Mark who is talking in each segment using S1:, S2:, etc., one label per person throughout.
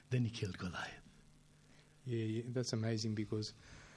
S1: Then he killed Goliath.
S2: Yeah, that's amazing because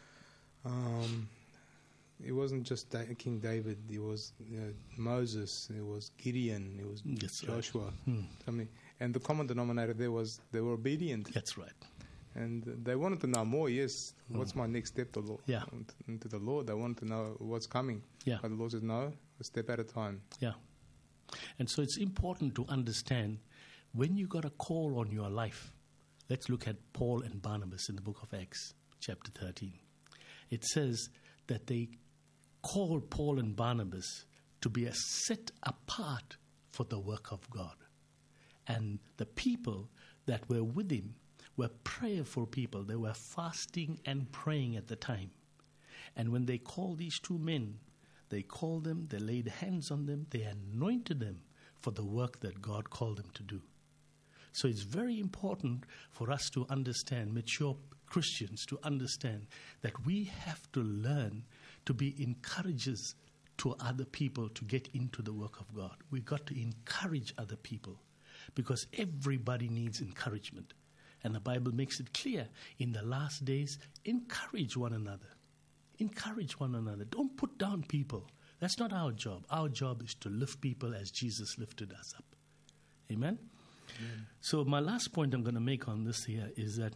S2: it wasn't just King David. It was Moses. It was Gideon. It was Joshua.
S1: Right.
S2: And the common denominator there was they were obedient.
S1: That's right.
S2: And they wanted to know more. Yes, what's my next step to the Lord? They wanted to know what's coming.
S1: Yeah.
S2: But the Lord says, no, a step at a time.
S1: Yeah. And so it's important to understand when you got a call on your life. Let's look at Paul and Barnabas in the book of Acts, chapter 13. It says that they called Paul and Barnabas to be set apart for the work of God. And the people that were with him were prayerful people. They were fasting and praying at the time. And when they called these two men, they called them, they laid hands on them, they anointed them for the work that God called them to do. So it's very important for us to understand, mature Christians to understand that we have to learn to be encouragers to other people to get into the work of God. We've got to encourage other people because everybody needs encouragement. And the Bible makes it clear, in the last days, encourage one another. Encourage one another. Don't put down people. That's not our job. Our job is to lift people as Jesus lifted us up. Amen? So my last point I'm going to make on this here is that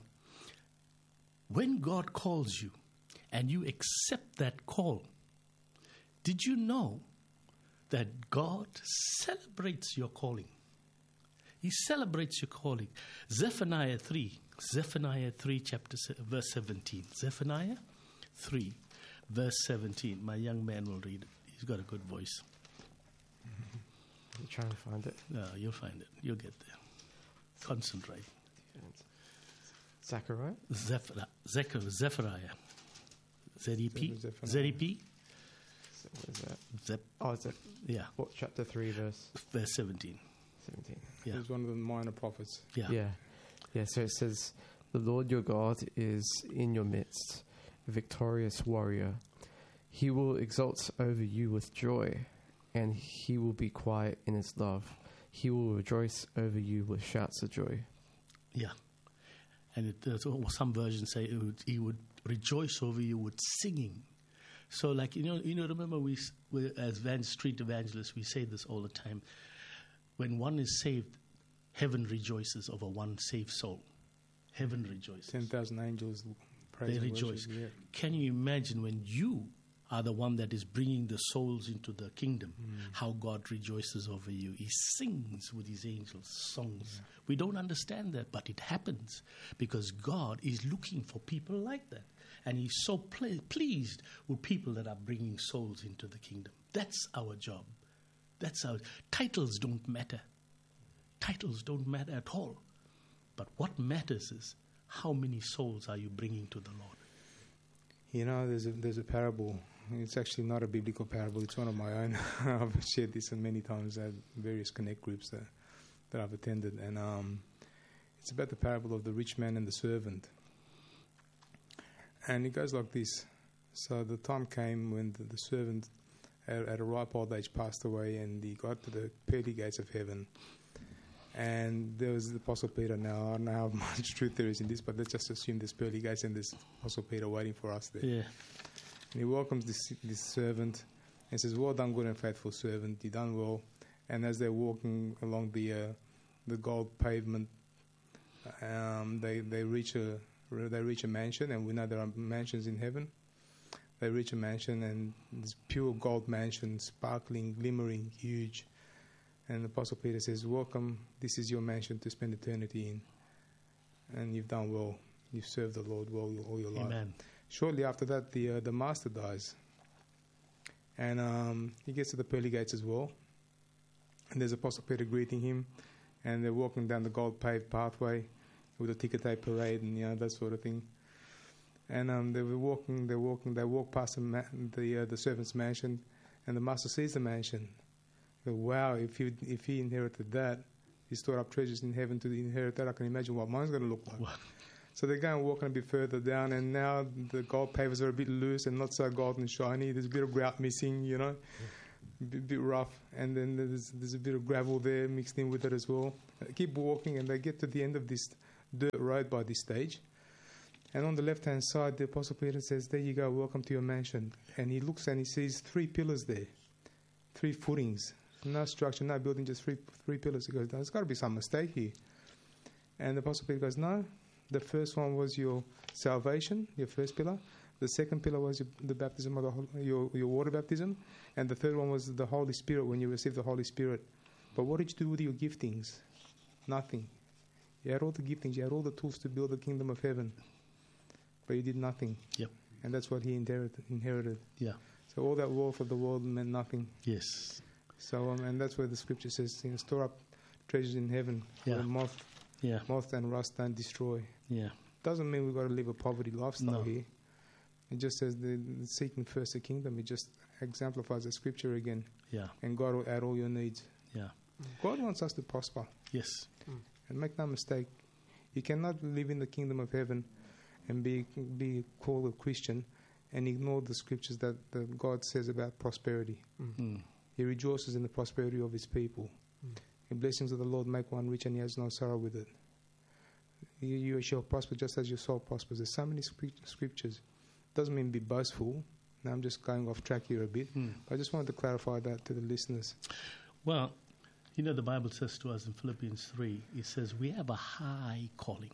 S1: when God calls you and you accept that call, did you know that God celebrates your calling? He celebrates your calling. Zephaniah 3 chapter verse 17. Zephaniah 3 verse 17. My young man will read it. He's got a good voice.
S3: You're trying to find it?
S1: No, you'll find it. You'll get there. Concentrate.
S3: Zechariah?
S1: Zephaniah. Z-E-P? Z-E-P?
S3: What is that?
S1: Yeah.
S3: What, chapter 3, verse
S1: 17.
S3: 17.
S1: Yeah.
S2: He's one of the minor prophets.
S1: Yeah.
S3: Yeah, so it says, the Lord your God is in your midst, a victorious warrior. He will exult over you with joy, and he will be quiet in his love. He will rejoice over you with shouts of joy.
S1: Yeah. And some versions say he would rejoice over you with singing. So, like, remember we as street evangelists, we say this all the time. When one is saved, heaven rejoices over one saved soul. Heaven rejoices.
S2: 10,000 angels praise
S1: They
S2: and
S1: rejoice.
S2: worship, yeah.
S1: Can you imagine when you are the one that is bringing the souls into the kingdom, how God rejoices over you? He sings with his angels songs. Yeah. We don't understand that, but it happens because God is looking for people like that. And he's so pleased with people that are bringing souls into the kingdom. That's our job. Titles don't matter. Titles don't matter at all. But what matters is how many souls are you bringing to the Lord?
S2: There's a parable. It's actually not a biblical parable. It's one of my own. I've shared this many times at various connect groups that I've attended. And it's about the parable of the rich man and the servant. And it goes like this. So the time came when the servant at a ripe old age passed away, and he got to the pearly gates of heaven. And there was the Apostle Peter. Now, I don't know how much truth there is in this, but let's just assume there's pearly gates and there's Apostle Peter waiting for us there.
S1: Yeah.
S2: And he welcomes this servant and says, "Well done, good and faithful servant. You done well." And as they're walking along the gold pavement, they reach a mansion, and we know there are mansions in heaven. They reach a mansion, and this pure gold mansion, sparkling, glimmering, huge. And the Apostle Peter says, "Welcome, this is your mansion to spend eternity in. And you've done well. You've served the Lord well all your life."
S1: Amen.
S2: Shortly after that, the master dies. And he gets to the pearly gates as well. And there's Apostle Peter greeting him. And they're walking down the gold-paved pathway with a ticker tape parade and that sort of thing. And they walk past the servant's mansion, and the master sees the mansion. Wow, if he inherited that, he stored up treasures in heaven to inherit that. I can imagine what mine's going to look like.
S1: Wow.
S2: So they go and walk a bit further down, and now the gold pavers are a bit loose and not so golden and shiny. There's a bit of grout missing, a bit rough, and then there's a bit of gravel there mixed in with it as well. They keep walking, and they get to the end of this dirt road by this stage. And on the left-hand side, the Apostle Peter says, there you go, welcome to your mansion. And he looks and he sees 3 pillars there, 3 footings. No structure, no building, just three pillars. He goes, there's got to be some mistake here. And the Apostle Peter goes, no, the first one was your salvation, your first pillar. The second pillar was the baptism of your water baptism. And the third one was the Holy Spirit, when you received the Holy Spirit. But what did you do with your giftings? Nothing. You had all the giftings, you had all the tools to build the kingdom of heaven. But you did nothing.
S1: Yep.
S2: And that's what he inherited.
S1: Yeah.
S2: So all that wealth of the world meant nothing.
S1: Yes.
S2: So and that's where the scripture says, store up treasures in heaven, where moth and rust don't destroy.
S1: Yeah.
S2: Doesn't mean we've got to live a poverty lifestyle here. It just says the seeking first the kingdom. It just exemplifies the scripture again.
S1: Yeah.
S2: And God will add all your needs.
S1: Yeah.
S2: God wants us to prosper.
S1: Yes.
S2: And make no mistake, you cannot live in the kingdom of heaven and be called a Christian and ignore the scriptures that God says about prosperity. He rejoices in the prosperity of his people. The blessings of the Lord make one rich, and he has no sorrow with it. You shall prosper just as your soul prospers. There's so many scriptures. Doesn't mean be boastful. Now I'm just going off track here a bit. But I just wanted to clarify that to the listeners.
S1: Well, the Bible says to us in Philippians 3, it says we have a high calling.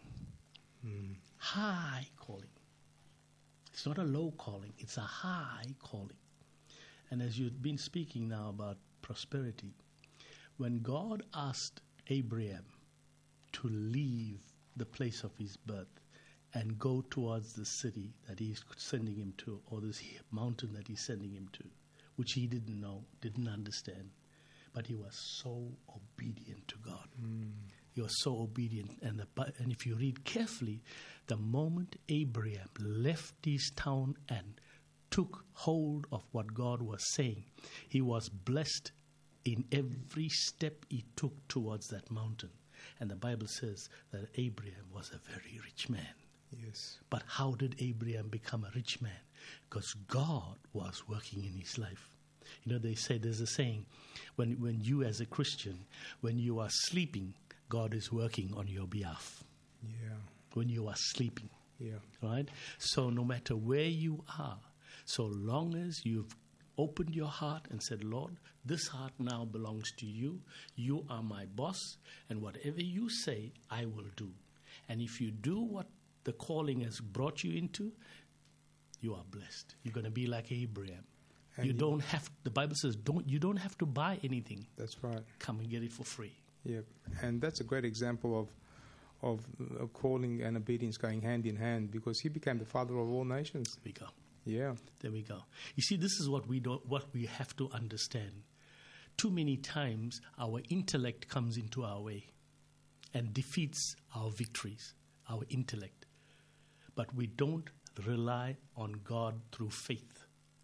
S1: High calling. It's not a low calling. It's a high calling. And as you've been speaking now about prosperity, when God asked Abraham to leave the place of his birth and go towards the city that he's sending him to, or this mountain that he's sending him to, which he didn't know, didn't understand, but he was so obedient to God. He was so obedient. And if you read carefully, the moment Abraham left his town and took hold of what God was saying, he was blessed in every step he took towards that mountain. And the Bible says that Abraham was a very rich man.
S2: Yes.
S1: But how did Abraham become a rich man? Because God was working in his life. They say, there's a saying, when you as a Christian, when you are sleeping, God is working on your behalf.
S2: Yeah.
S1: When you are sleeping.
S2: Yeah.
S1: Right? So no matter where you are, so long as you've opened your heart and said, Lord, this heart now belongs to you. You are my boss, and whatever you say, I will do. And if you do what the calling has brought you into, you are blessed. You're going to be like Abraham. And you don't have, the Bible says, you don't have to buy anything.
S2: That's right.
S1: Come and get it for free.
S2: Yeah, and that's a great example of calling and obedience going hand in hand, because he became the father of all nations.
S1: There we go.
S2: Yeah.
S1: There we go. You see, this is what we have to understand. Too many times our intellect comes into our way and defeats our victories, our intellect. But we don't rely on God through faith.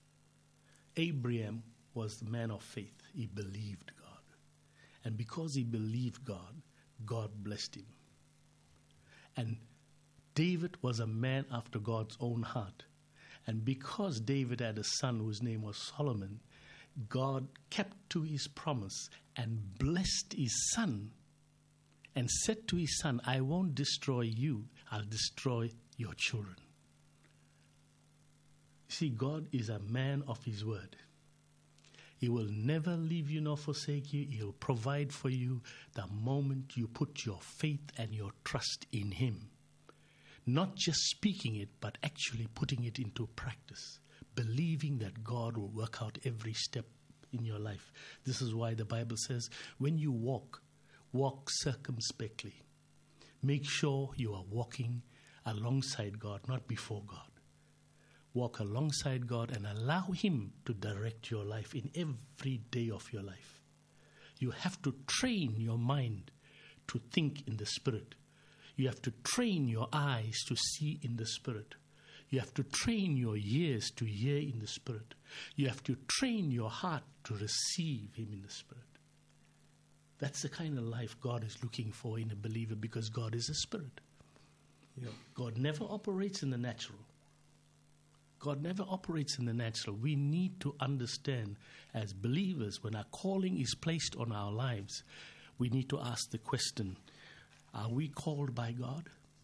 S1: Abraham was the man of faith. He believed God. And because he believed God, God blessed him. And David was a man after God's own heart. And because David had a son whose name was Solomon, God kept to his promise and blessed his son and said to his son, I won't destroy you, I'll destroy your children. See, God is a man of his word. He will never leave you nor forsake you. He'll provide for you the moment you put your faith and your trust in him. Not just speaking it, but actually putting it into practice. Believing that God will work out every step in your life. This is why the Bible says, when you walk circumspectly. Make sure you are walking alongside God, not before God. Walk alongside God and allow him to direct your life in every day of your life. You have to train your mind to think in the Spirit. You have to train your eyes to see in the Spirit. You have to train your ears to hear in the Spirit. You have to train your heart to receive him in the Spirit. That's the kind of life God is looking for in a believer, because God is a spirit.
S2: Yeah.
S1: God never operates in the natural. God never operates in the natural. We need to understand as believers, when our calling is placed on our lives, we need to ask the question, are we called by God?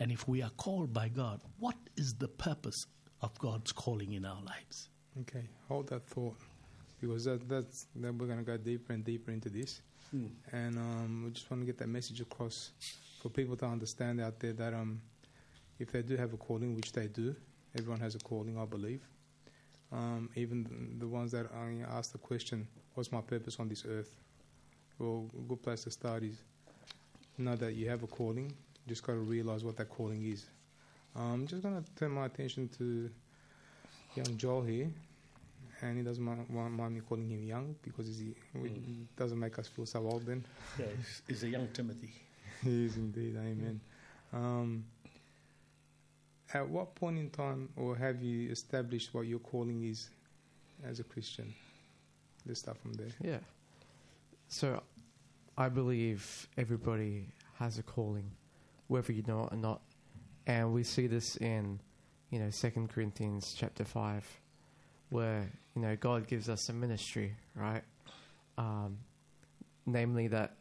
S1: And if we are called by God, what is the purpose of God's calling in our lives?
S2: Okay, hold that thought, because then we're going to go deeper and deeper into this. And we just want to get that message across for people to understand out there that if they do have a calling, which they do, everyone has a calling, I believe. Even the ones that ask the question, what's my purpose on this earth? Well, a good place to start is know that you have a calling. You just got to realize what that calling is. I'm just going to turn my attention to young Joel here. And he doesn't mind me calling him young, because it doesn't make us feel so old then.
S1: Yeah, he's a young Timothy.
S2: He is indeed, amen. At what point in time, or have you established what your calling is as a Christian? Let's start from there.
S3: Yeah. So I believe everybody has a calling, whether you know it or not. And we see this in, 2 Corinthians chapter 5, where, God gives us a ministry, right? Namely that,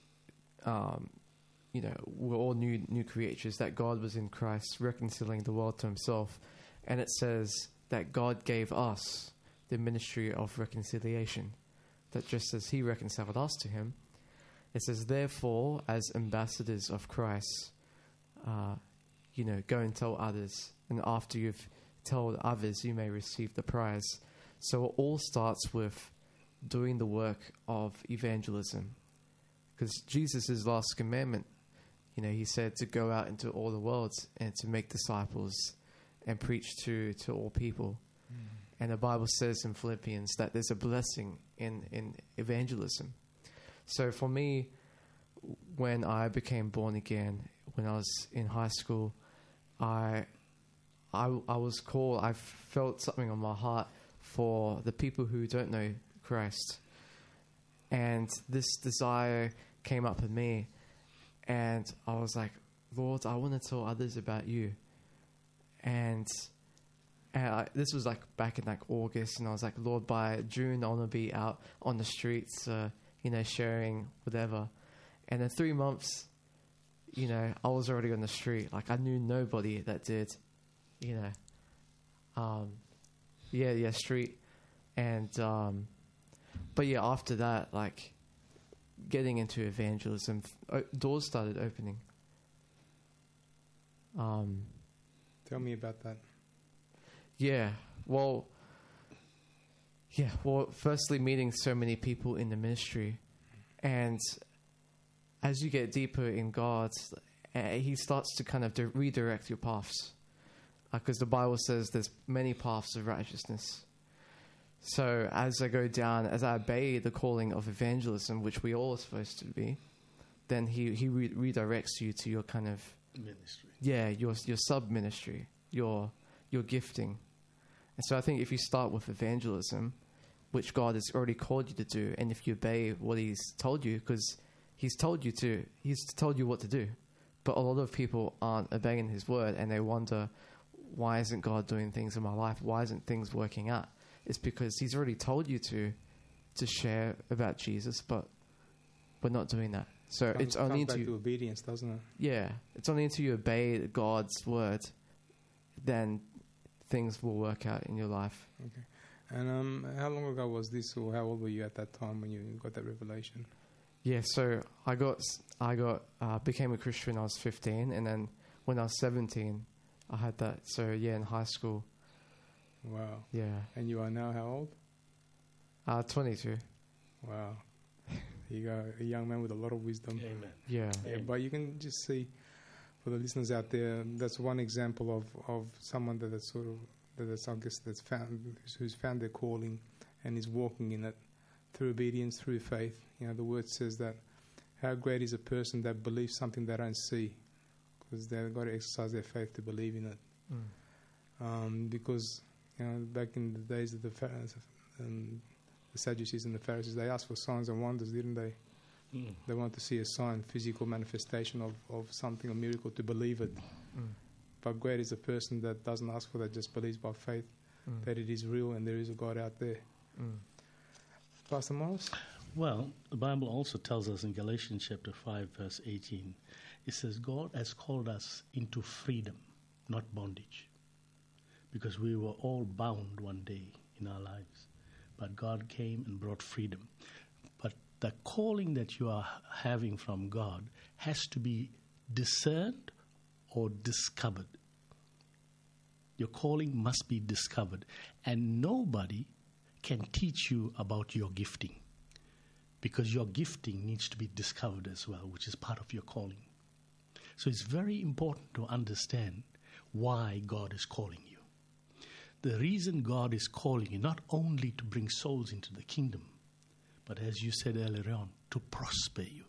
S3: we're all new creatures, that God was in Christ reconciling the world to himself. And it says that God gave us the ministry of reconciliation, that just as he reconciled us to him, it says, therefore, as ambassadors of Christ, go and tell others, and after you've told others, you may receive the prize. So it all starts with doing the work of evangelism, because Jesus' last commandment, he said to go out into all the world and to make disciples and preach to all people. And the Bible says in Philippians that there's a blessing in evangelism. So for me, when I became born again, when I was in high school, I was called, I felt something on my heart for the people who don't know Christ. And this desire came up in me, and I was like, Lord, I want to tell others about you. And this was back in August, and I was like, Lord, by June I want to be out on the streets, sharing whatever. And in 3 months, I was already on the street. I knew nobody that did, street. And but yeah, after that, getting into evangelism, doors started opening.
S2: Tell me about that.
S3: Well, firstly, meeting so many people in the ministry, and as you get deeper in God, he starts to kind of redirect your paths, because the Bible says there's many paths of righteousness. So as I go down, as I obey the calling of evangelism, which we all are supposed to be, then he redirects you to your kind of
S1: ministry.
S3: Yeah, your sub-ministry, your gifting. And so I think if you start with evangelism, which God has already called you to do, and if you obey what he's told you, because he's told you what to do. But a lot of people aren't obeying his word, and they wonder, why isn't God doing things in my life? Why isn't things working out? It's because he's already told you to share about Jesus, but we're not doing that. So it's only
S2: back to obedience, doesn't it?
S3: Yeah, it's only until you obey God's word, then things will work out in your life.
S2: Okay. And how long ago was this, or how old were you at that time when you got that revelation?
S3: Yeah, so I became a Christian when I was 15, and then when I was 17, I had that. So yeah, in high school.
S2: Wow.
S3: Yeah.
S2: And you are now how old?
S3: 22.
S2: Wow. You go, a young man with a lot of wisdom.
S1: Amen.
S3: Yeah.
S2: Yeah, but you can just see, for the listeners out there, that's one example of someone who's found their calling and is walking in it through obedience, through faith. The word says that how great is a person that believes something they don't see, because they've got to exercise their faith to believe in it. Because back in the days of the Sadducees and the Pharisees, they asked for signs and wonders, didn't they? They want to see a sign, physical manifestation of something, a miracle, to believe it. But great is a person that doesn't ask for that, just believes by faith that it is real and there is a God out there. Pastor Morris?
S1: Well, the Bible also tells us in Galatians chapter 5, verse 18, It says God has called us into freedom, not bondage. Because we were all bound one day in our lives. But God came and brought freedom. But the calling that you are having from God has to be discerned or discovered. Your calling must be discovered. And nobody can teach you about your gifting. Because your gifting needs to be discovered as well, which is part of your calling. So it's very important to understand why God is calling you. The reason God is calling you, not only to bring souls into the kingdom, but as you said earlier on, to prosper you.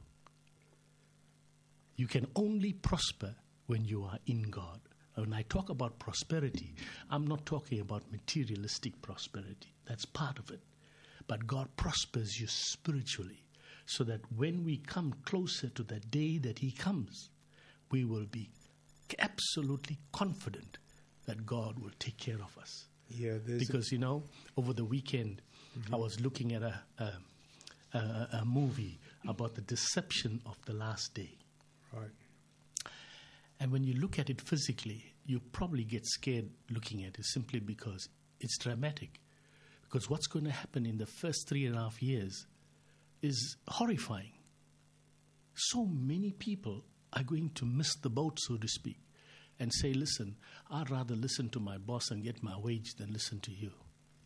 S1: You can only prosper when you are in God. When I talk about prosperity, I'm not talking about materialistic prosperity. That's part of it. But God prospers you spiritually so that when we come closer to the day that He comes, we will be absolutely confident that God will take care of us.
S2: Yeah,
S1: because, over the weekend, I was looking at a movie about the deception of the last day.
S2: Right.
S1: And when you look at it physically, you probably get scared looking at it simply because it's dramatic. Because what's going to happen in the first 3.5 years is horrifying. So many people are going to miss the boat, so to speak, and say, listen, I'd rather listen to my boss and get my wage than listen to you.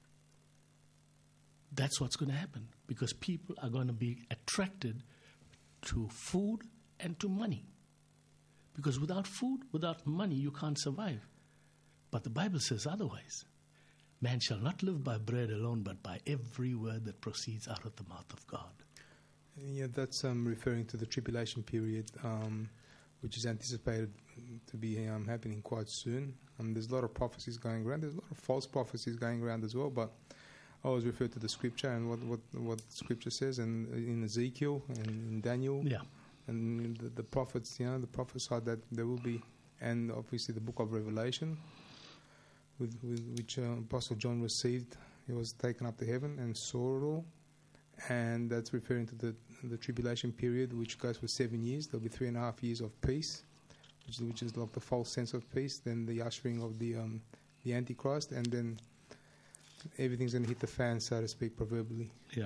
S1: That's what's going to happen because people are going to be attracted to food and to money. Because without food, without money, you can't survive. But the Bible says otherwise. Man shall not live by bread alone, but by every word that proceeds out of the mouth of God.
S2: Yeah, that's referring to the tribulation period, which is anticipated to be happening quite soon. There's a lot of prophecies going around. There's a lot of false prophecies going around as well, but I always refer to the scripture and what scripture says, and in Ezekiel and in Daniel.
S1: Yeah.
S2: And the prophets, the prophesied that there will be, and obviously the book of Revelation, which Apostle John received. He was taken up to heaven and saw it all. And that's referring to the tribulation period, which goes for 7 years. There'll be 3.5 years of peace, which is like the false sense of peace. Then the ushering of the Antichrist, and then everything's going to hit the fan, so to speak, proverbially.
S1: Yeah.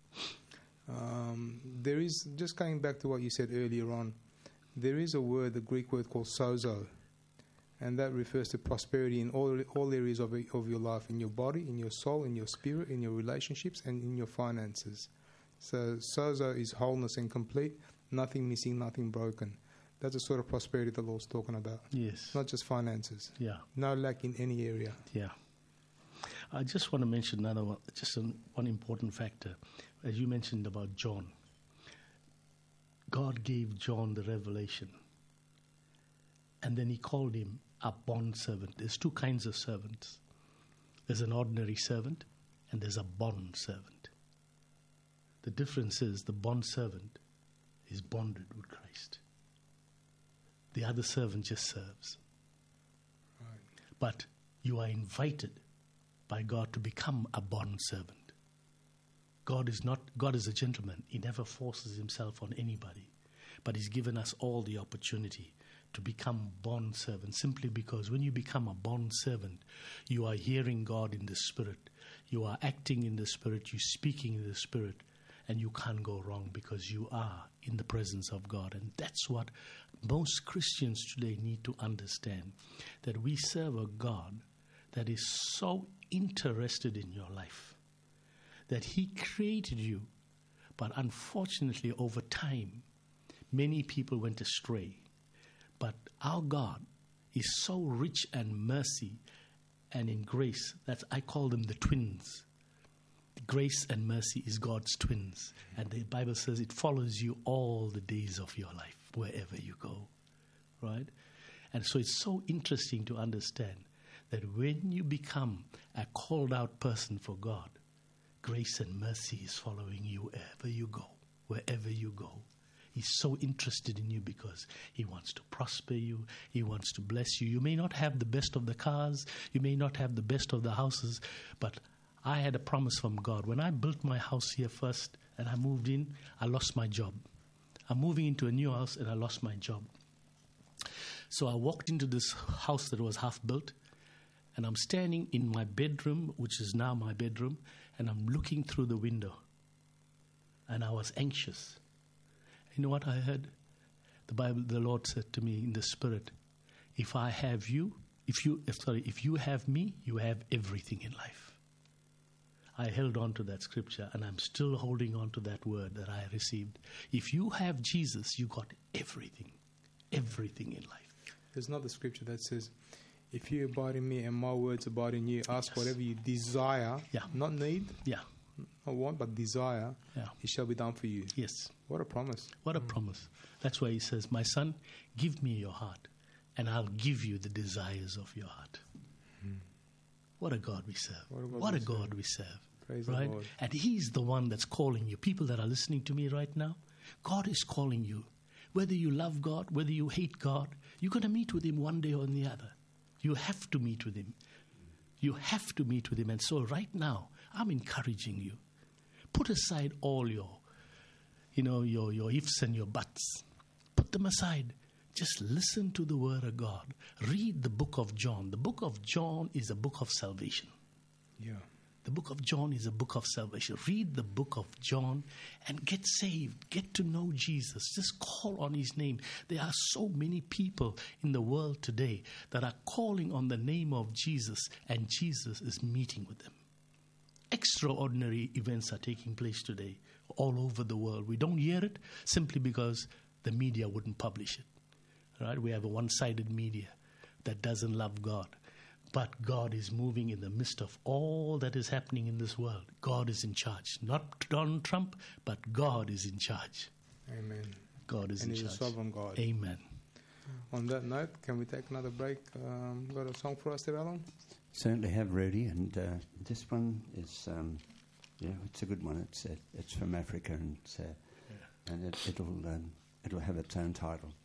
S2: There is, just going back to what you said earlier on, there is a word, the Greek word called sozo, and that refers to prosperity in all areas of your life, in your body, in your soul, in your spirit, in your relationships, and in your finances. So sozo is wholeness and complete, nothing missing, nothing broken. That's the sort of prosperity the Lord's talking about.
S1: Yes.
S2: Not just finances.
S1: Yeah.
S2: No lack in any area.
S1: Yeah. I just want to mention another one, one important factor. As you mentioned about John, God gave John the revelation, and then He called him a bond servant. There's two kinds of servants. There's an ordinary servant, and there's a bond servant. The difference is the bond servant is bonded with Christ. The other servant just serves.
S2: Right.
S1: But you are invited by God to become a bond servant. God is a gentleman. He never forces Himself on anybody. But He's given us all the opportunity to become bond servants, simply because when you become a bond servant, you are hearing God in the Spirit. You are acting in the Spirit. You're speaking in the Spirit. And you can't go wrong because you are in the presence of God. And that's what most Christians today need to understand, that we serve a God that is so interested in your life, that He created you, but unfortunately over time, many people went astray. But our God is so rich in mercy and in grace that I call them the twins. Grace and mercy is God's twins. And the Bible says it follows you all the days of your life, wherever you go. Right? And so it's so interesting to understand that when you become a called out person for God, grace and mercy is following you wherever you go, wherever you go. He's so interested in you because He wants to prosper you. He wants to bless you. You may not have the best of the cars. You may not have the best of the houses, but I had a promise from God. When I built my house here first and I moved in, I lost my job. I'm moving into a new house and I lost my job. So I walked into this house that was half built, and I'm standing in my bedroom, which is now my bedroom, and I'm looking through the window. And I was anxious. You know what I heard? The Lord said to me in the Spirit, if I have you, if you have me, you have everything in life. I held on to that scripture, and I'm still holding on to that word that I received. If you have Jesus, you got everything in life.
S2: There's another scripture that says, if you abide in me and my words abide in you, ask whatever you desire, not need, not want, but desire, it shall be done for you.
S1: Yes.
S2: What a promise.
S1: What a promise. That's why he says, my son, give me your heart, and I'll give you the desires of your heart. What a God we serve. What a God we serve.
S2: Praise
S1: right?
S2: the Lord.
S1: And He's the one that's calling you. People that are listening to me right now, God is calling you. Whether you love God, whether you hate God, you're going to meet with Him one day or the other. You have to meet with Him. You have to meet with Him. And so right now, I'm encouraging you. Put aside all your ifs and your buts. Put them aside. Just listen to the Word of God. Read the book of John. The book of John is a book of salvation.
S2: Yeah.
S1: The book of John is a book of salvation. Read the book of John and get saved. Get to know Jesus. Just call on His name. There are so many people in the world today that are calling on the name of Jesus, and Jesus is meeting with them. Extraordinary events are taking place today all over the world. We don't hear it simply because the media wouldn't publish it. Right? We have a one-sided media that doesn't love God. But God is moving in the midst of all that is happening in this world. God is in charge. Not Donald Trump, but God is in charge.
S2: Amen.
S1: God is in charge.
S2: And He's a sovereign God.
S1: Amen.
S2: On that note, can we take another break? Got a song for us there, Alan?
S4: Certainly have, Rudy. And this one is, it's a good one. It's from Africa, and it'll have its own title.